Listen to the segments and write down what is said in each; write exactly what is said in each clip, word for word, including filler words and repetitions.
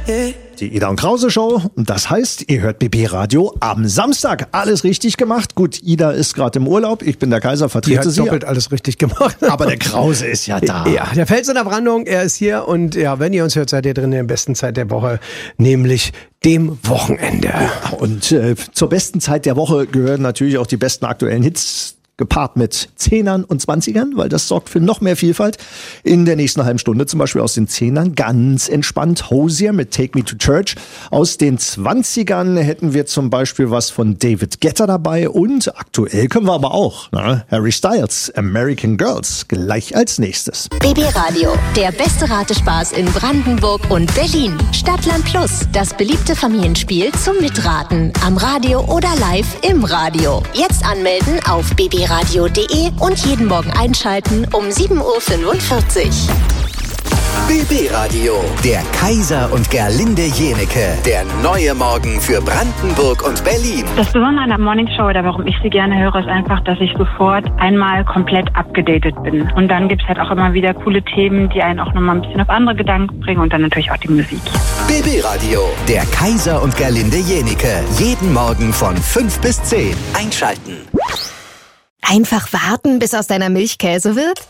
Die Ida und Krause Show. Und das heißt, ihr hört B B Radio am Samstag. Alles richtig gemacht. Gut, Ida ist gerade im Urlaub. Ich bin der Kaiser, vertrete Die hat sie. doppelt alles richtig gemacht. Aber der Krause ist ja da. Ja, der Fels in der Brandung, er ist hier. Und ja, wenn ihr uns hört, seid ihr drin in der besten Zeit der Woche, nämlich dem Wochenende. Ja, und äh, zur besten Zeit der Woche gehören natürlich auch die besten aktuellen Hits, gepaart mit Zehnern und Zwanzigern, weil das sorgt für noch mehr Vielfalt. In der nächsten halben Stunde zum Beispiel aus den Zehnern ganz entspannt Hozier mit Take Me to Church. Aus den Zwanzigern hätten wir zum Beispiel was von David Guetta dabei und aktuell können wir aber auch na, Harry Styles, American Girls, gleich als nächstes. B B Radio, der beste Ratespaß in Brandenburg und Berlin. Stadtland Plus, das beliebte Familienspiel zum Mitraten. Am Radio oder live im Radio. Jetzt anmelden auf b b radio punkt de und jeden Morgen einschalten um sieben Uhr fünfundvierzig. B B Radio, der Kaiser und Gerlinde Jenecke. Der neue Morgen für Brandenburg und Berlin. Das Besondere an der Morning Show oder warum ich sie gerne höre, ist einfach, dass ich sofort einmal komplett abgedatet bin. Und dann gibt es halt auch immer wieder coole Themen, die einen auch nochmal ein bisschen auf andere Gedanken bringen und dann natürlich auch die Musik. B B Radio, der Kaiser und Gerlinde Jenecke. Jeden Morgen von fünf bis zehn. Einschalten. Einfach warten, bis aus deiner Milch Käse wird?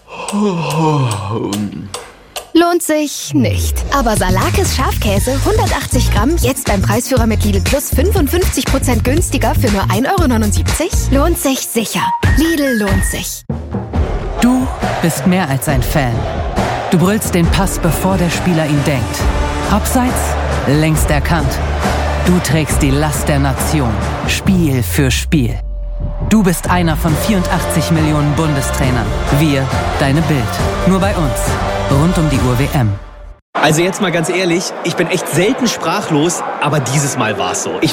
Lohnt sich nicht. Aber Salakis Schafkäse hundertachtzig Gramm jetzt beim Preisführer mit Lidl Plus fünfundfünfzig Prozent günstiger für nur ein Euro neunundsiebzig? Lohnt sich sicher. Lidl lohnt sich. Du bist mehr als ein Fan. Du brüllst den Pass, bevor der Spieler ihn denkt. Abseits, längst erkannt. Du trägst die Last der Nation. Spiel für Spiel. Du bist einer von vierundachtzig Millionen Bundestrainern. Wir, deine Bild. Nur bei uns. Rund um die Uhr W M. Also jetzt mal ganz ehrlich, ich bin echt selten sprachlos, aber dieses Mal war's so. Ich